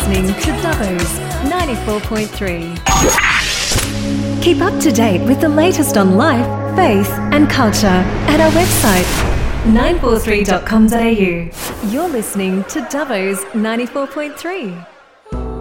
listening to Dubbo's 94.3. Keep up to date with the latest on life, faith and culture at our website 943.com.au. You're listening to Dubbo's 94.3.